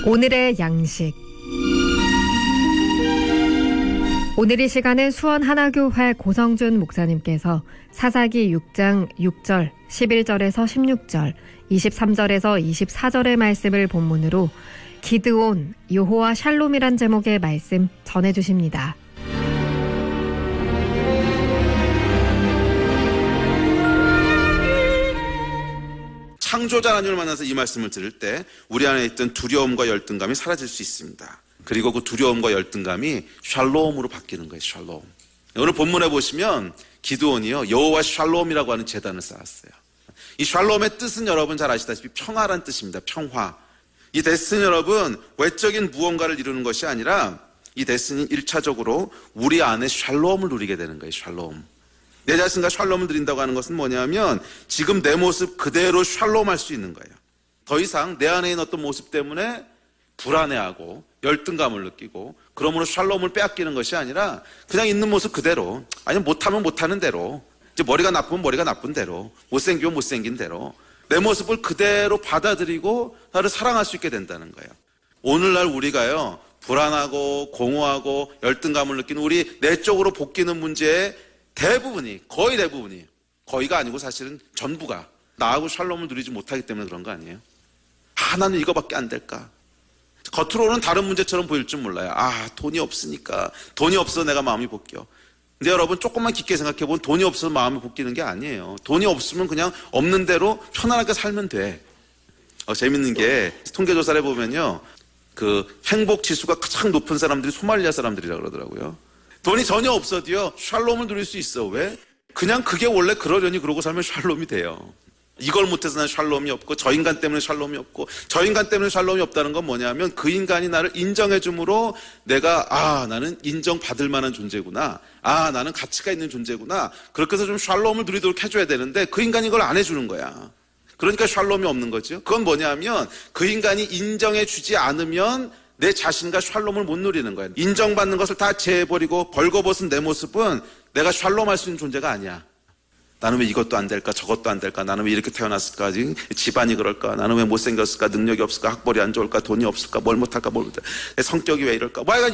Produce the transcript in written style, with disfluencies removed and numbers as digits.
오늘의 양식. 오늘 이 시간은 수원 하나교회 고성준 목사님께서 사사기 6장 6절, 11절에서 16절, 23절에서 24절의 말씀을 본문으로 기드온, 여호와 샬롬이란 제목의 말씀 전해주십니다. 창조자 하나님을 만나서 이 말씀을 들을 때 우리 안에 있던 두려움과 열등감이 사라질 수 있습니다. 그리고 그 두려움과 열등감이 샬롬으로 바뀌는 거예요. 샬롬. 오늘 본문에 보시면 기드온이요, 여호와 샬롬이라고 하는 제단을 쌓았어요. 이 샬롬의 뜻은 여러분 잘 아시다시피 평화란 뜻입니다. 평화. 이 데스는 여러분 외적인 무언가를 이루는 것이 아니라 이 데스는 1차적으로 우리 안에 샬롬을 누리게 되는 거예요. 샬롬. 내 자신과 샬롬을 누린다고 하는 것은 뭐냐면 지금 내 모습 그대로 샬롬할 수 있는 거예요. 더 이상 내 안에 있는 어떤 모습 때문에 불안해하고 열등감을 느끼고 그러므로 샬롬을 빼앗기는 것이 아니라 그냥 있는 모습 그대로, 아니면 못하면 못하는 대로, 이제 머리가 나쁘면 머리가 나쁜 대로, 못생기면 못생긴 대로 내 모습을 그대로 받아들이고 나를 사랑할 수 있게 된다는 거예요. 오늘날 우리가요, 불안하고 공허하고 열등감을 느끼는 우리 내적으로 복귀는 문제의 대부분이, 거의 대부분이, 거의가 아니고 사실은 전부가 나하고 샬롬을 누리지 못하기 때문에 그런 거 아니에요? 나는 이거밖에 안 될까? 겉으로는 다른 문제처럼 보일 줄 몰라요. 돈이 없으니까, 돈이 없어서 내가 마음이 복겨. 근데 여러분 조금만 깊게 생각해보면 돈이 없어서 마음이 복귀는 게 아니에요. 돈이 없으면 그냥 없는 대로 편안하게 살면 돼. 재밌는 게 통계조사를 해보면요, 그 행복 지수가 가장 높은 사람들이 소말리아 사람들이라고 그러더라고요. 돈이 전혀 없어도요 샬롬을 누릴 수 있어. 왜? 그냥 그게 원래 그러려니 그러고 살면 샬롬이 돼요. 이걸 못해서 난 샬롬이 없고 저 인간 때문에 샬롬이 없고, 저 인간 때문에 샬롬이 없다는 건 뭐냐면 그 인간이 나를 인정해 줌으로 내가 나는 인정받을 만한 존재구나, 나는 가치가 있는 존재구나, 그렇게 해서 좀 샬롬을 누리도록 해줘야 되는데 그 인간이 이걸 안 해주는 거야. 그러니까 샬롬이 없는 거죠. 그건 뭐냐면 그 인간이 인정해 주지 않으면 내 자신과 샬롬을 못 누리는 거예요. 인정받는 것을 다 제해버리고 벌거벗은 내 모습은 내가 샬롬할 수 있는 존재가 아니야. 나는 왜 이것도 안 될까, 저것도 안 될까, 나는 왜 이렇게 태어났을까, 집안이 그럴까, 나는 왜 못생겼을까, 능력이 없을까, 학벌이 안 좋을까, 돈이 없을까, 뭘 못할까, 내 성격이 왜 이럴까,